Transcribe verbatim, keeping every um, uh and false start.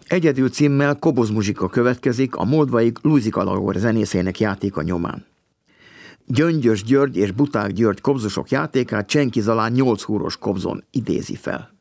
Egyedül címmel Koboz muzsika következik a moldvai Luizika Lagor zenészének játéka nyomán. Gyöngyös György és Buták György kobzosok játékát Csenki Zalán nyolc húros kobzon idézi fel.